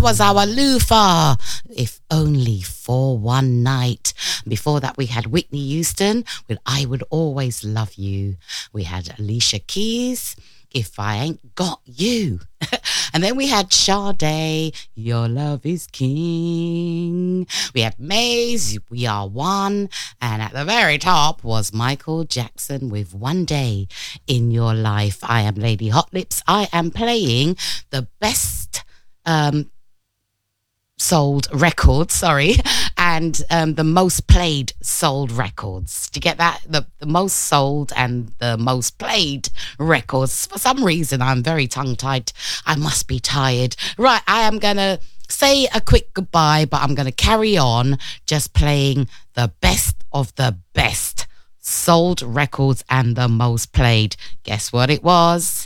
was our Lufa, If Only for One Night. Before that, we had Whitney Houston with I Would Always Love You. We had Alicia Keys, If I Ain't Got You. And then we had Sade, Your Love is King. We had Maze, We Are One. And at the very top was Michael Jackson with One Day in Your Life. I am Lady Hot Lips. I am playing the best sold records, and the most played sold records. Do you get that? The most sold and the most played records. For some reason, I'm very tongue-tied. I must be tired. Right, I am going to say a quick goodbye, but I'm going to carry on just playing the best of the best sold records and the most played. Guess what it was?